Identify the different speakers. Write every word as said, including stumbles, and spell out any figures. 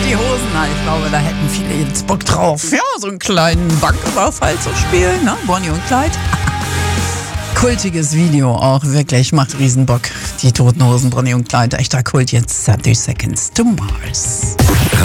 Speaker 1: die Hosen. Na, ich glaube, da hätten viele jetzt Bock drauf. Ja, so einen kleinen Banküberfall zu spielen, ne? Bonnie und Clyde. Kultiges Video auch, wirklich, macht riesen Bock. Die Toten Hosen, Bonnie und Clyde, echter Kult jetzt. thirty Seconds to Mars.